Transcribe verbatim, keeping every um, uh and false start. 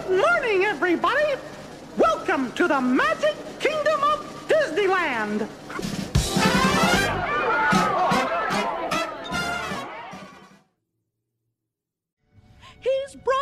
morning, everybody! Welcome to the Magic Kingdom of Disneyland! He's brought